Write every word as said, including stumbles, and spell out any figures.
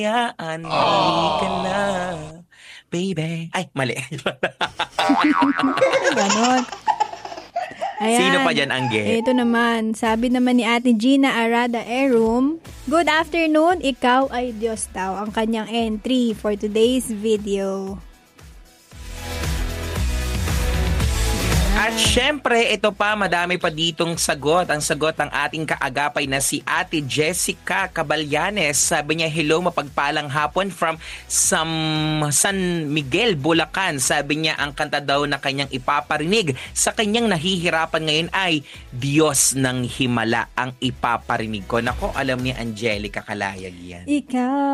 Yaan, halika na, baby. Ay, mali. Ganon. Ayan. Sino pa dyan, Angge? Ito naman, sabi naman ni Ate Gina Arada Erum, good afternoon, ikaw ay Diyos daw. Ang kanyang entry for today's video. At syempre, ito pa, madami pa ditong sagot. Ang sagot ng ating kaagapay na si Ate Jessica Caballanes. Sabi niya, hello, mapagpalang hapon from Sam, San Miguel, Bulacan. Sabi niya, ang kanta daw na kanyang ipaparinig sa kanyang nahihirapan ngayon ay Diyos ng Himala ang ipaparinig ko. Nako, alam ni Angelica Kalayag yan. Ikaw